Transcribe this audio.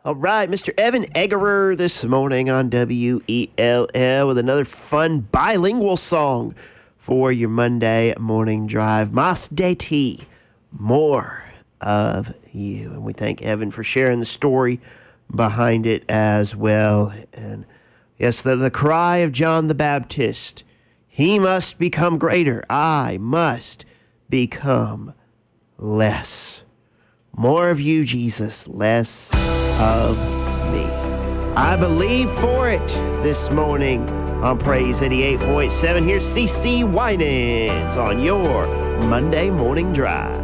All right, Mr. Evan Eggerer this morning on WELL with another fun bilingual song for your Monday morning drive. Mas de ti, more of you. And we thank Evan for sharing the story behind it as well. And yes, the cry of John the Baptist, he must become greater, I must become less. More of you, Jesus, less of me. I believe for it this morning on Praise 88.7. Here's CeCe Winans on your Monday Morning Drive.